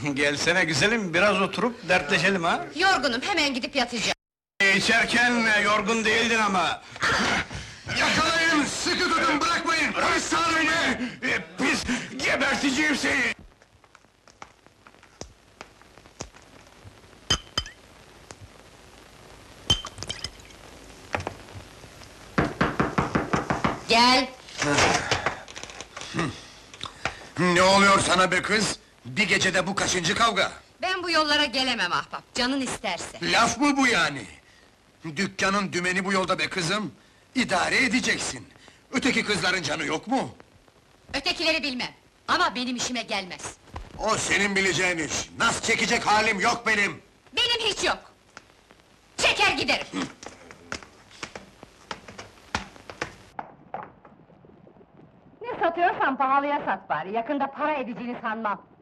Gelsene güzelim, biraz oturup dertleşelim ha! Yorgunum, hemen gidip yatacağım. İçerken yorgun değildin ama! Yakalayın, sıkı tutun, bırakmayın! Rıstı beni! Pis, geberteceğim seni! Gel! Ne oluyor sana be kız? Bir gecede bu kaçıncı kavga? Ben bu yollara gelemem ahbap, canın isterse. Laf mı bu yani? Dükkanın dümeni bu yolda be kızım. İdare edeceksin. Öteki kızların canı yok mu? Ötekileri bilmem, ama benim işime gelmez. O senin bileceğin iş. Nas çekecek halim yok benim. Benim hiç yok! Çeker giderim! Ne satıyorsan pahalıya sat bari, yakında para edeceğini sanmam.